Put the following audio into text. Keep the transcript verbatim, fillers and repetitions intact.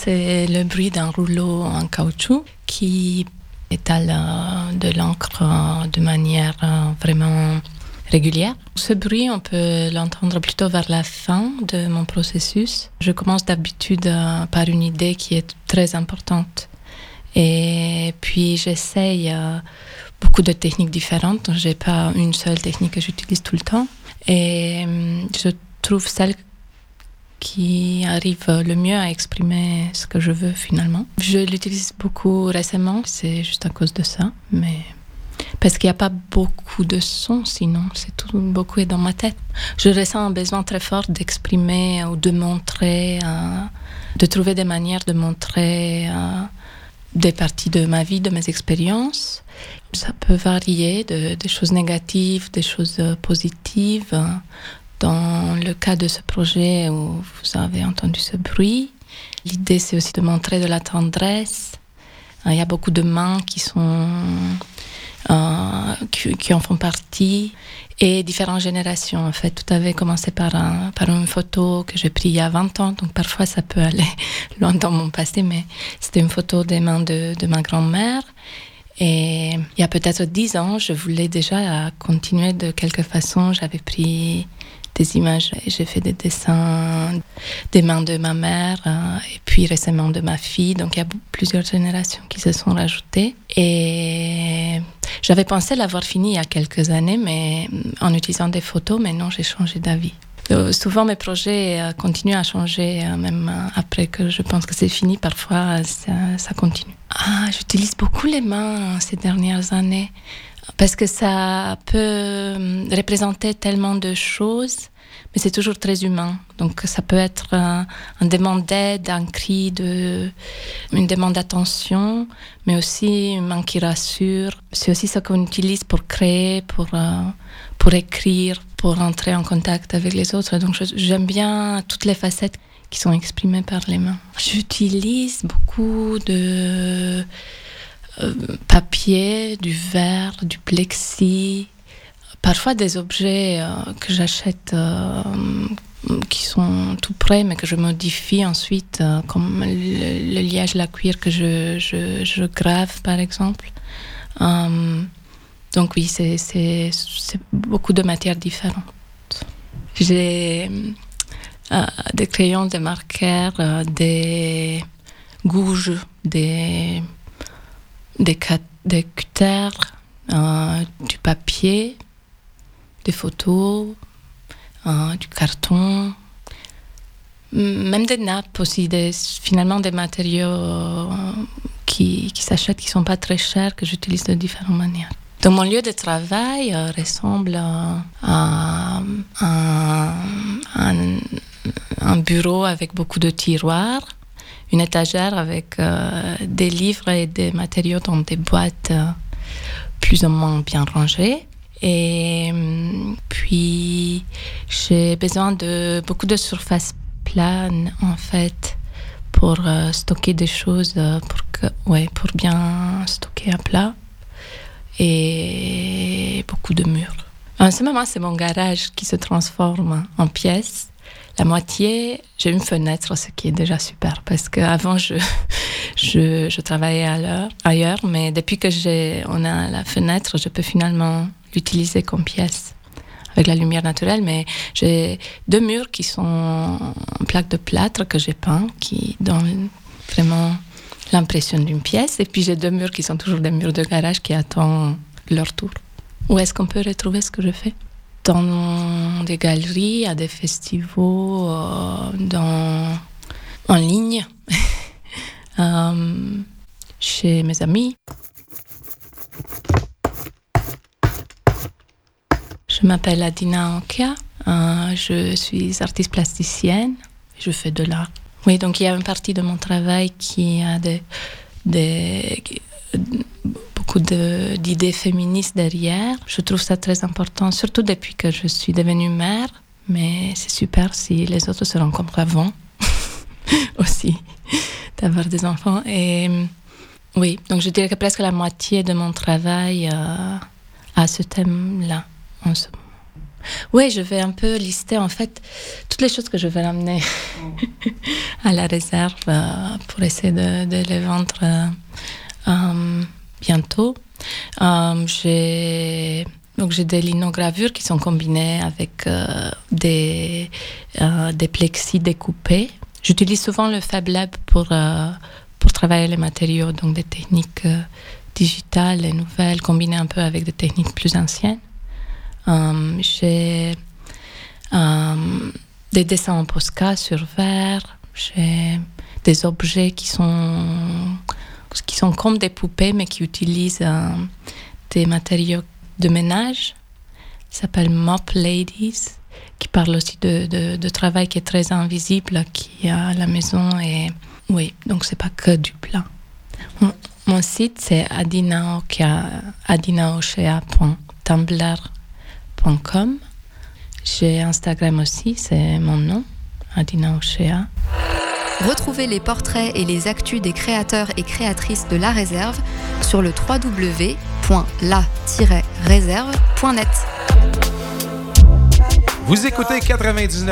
c'est le bruit d'un rouleau en caoutchouc qui étale euh, de l'encre euh, de manière euh, vraiment régulière. Ce bruit, on peut l'entendre plutôt vers la fin de mon processus. Je commence d'habitude euh, par une idée qui est très importante. Et puis j'essaye euh, beaucoup de techniques différentes. Je n'ai pas une seule technique que j'utilise tout le temps. Et euh, je trouve celle qui arrive le mieux à exprimer ce que je veux finalement. Je l'utilise beaucoup récemment, c'est juste à cause de ça, mais parce qu'il n'y a pas beaucoup de sons sinon, c'est tout, beaucoup est dans ma tête. Je ressens un besoin très fort d'exprimer ou de montrer, euh, de trouver des manières de montrer euh, des parties de ma vie, de mes expériences. Ça peut varier de, des choses négatives, des choses positives. Dans le cas de ce projet où vous avez entendu ce bruit, l'idée c'est aussi de montrer de la tendresse. Il y a beaucoup de mains qui sont euh, qui, qui en font partie et différentes générations. En fait, tout avait commencé par un, par une photo que j'ai prise il y a vingt ans, donc parfois ça peut aller loin dans mon passé, mais c'était une photo des mains de, de ma grand-mère. Et il y a peut-être dix ans, je voulais déjà continuer de quelque façon. J'avais pris des images, j'ai fait des dessins des mains de ma mère euh, et puis récemment de ma fille, donc il y a plusieurs générations qui se sont rajoutées et j'avais pensé l'avoir fini il y a quelques années mais en utilisant des photos, mais non, j'ai changé d'avis. Euh, souvent mes projets euh, continuent à changer euh, même euh, après que je pense que c'est fini, parfois ça, ça continue. Ah, j'utilise beaucoup les mains ces dernières années parce que ça peut représenter tellement de choses, mais c'est toujours très humain. Donc ça peut être un, un demande d'aide, un cri, de, une demande d'attention, mais aussi une main qui rassure. C'est aussi ce qu'on utilise pour créer, pour, euh, pour écrire, pour entrer en contact avec les autres. Donc je, j'aime bien toutes les facettes qui sont exprimées par les mains. J'utilise beaucoup de Euh, papier, du verre, du plexi, parfois des objets euh, que j'achète euh, qui sont tout prêts mais que je modifie ensuite, euh, comme le, le liège, la cuir que je, je, je grave par exemple. Euh, donc oui, c'est, c'est, c'est beaucoup de matières différentes. J'ai euh, des crayons, des marqueurs, euh, des gouges, des Des, cat- des cutters, euh, du papier, des photos, euh, du carton, même des nappes aussi, des, finalement des matériaux euh, qui, qui s'achètent, qui ne sont pas très chers, que j'utilise de différentes manières. Donc mon lieu de travail euh, ressemble euh, à un, un, un bureau avec beaucoup de tiroirs, une étagère avec euh, des livres et des matériaux dans des boîtes euh, plus ou moins bien rangées. Et puis, j'ai besoin de beaucoup de surface plane, en fait, pour euh, stocker des choses, euh, pour, que, ouais, pour bien stocker à plat. Et beaucoup de murs. En ce moment, c'est mon garage qui se transforme en pièce. La moitié, j'ai une fenêtre, ce qui est déjà super, parce qu'avant, je, je, je travaillais ailleurs, ailleurs, mais depuis que j'ai, on a la fenêtre, je peux finalement l'utiliser comme pièce, avec la lumière naturelle. Mais j'ai deux murs qui sont en plaque de plâtre que j'ai peint, qui donnent vraiment l'impression d'une pièce. Et puis j'ai deux murs qui sont toujours des murs de garage qui attendent leur tour. Où est-ce qu'on peut retrouver ce que je fais ? Dans des galeries, à des festivals, euh, dans, en ligne, euh, chez mes amis. Je m'appelle Adina Ankia, euh, je suis artiste plasticienne, je fais de l'art. Oui, donc il y a une partie de mon travail qui a des, des, beaucoup de, d'idées féministes derrière. Je trouve ça très important, surtout depuis que je suis devenue mère. Mais c'est super si les autres se rencontrent avant aussi, d'avoir des enfants. Et oui, donc je dirais que presque la moitié de mon travail euh, a ce thème-là en ce moment. Oui, je vais un peu lister en fait toutes les choses que je vais amener à la réserve euh, pour essayer de, de les vendre euh, euh, bientôt. Euh, j'ai, donc j'ai des linogravures qui sont combinées avec euh, des, euh, des plexis découpés. J'utilise souvent le Fab Lab pour, euh, pour travailler les matériaux, donc des techniques euh, digitales et nouvelles combinées un peu avec des techniques plus anciennes. Um, j'ai um, des dessins en Posca sur verre, j'ai des objets qui sont, qui sont comme des poupées mais qui utilisent euh, des matériaux de ménage. Ils s'appellent Mop Ladies, qui parlent aussi de, de, de travail qui est très invisible, qui est à la maison. Et oui, donc c'est pas que du plat. Mon, mon site c'est adinaoshea point tumblr point com. J'ai Instagram aussi, c'est mon nom, Adina Oshea. Retrouvez les portraits et les actus des créateurs et créatrices de La Réserve sur le w w w point la tiret réserve point net. Vous écoutez quatre-vingt-dix-neuf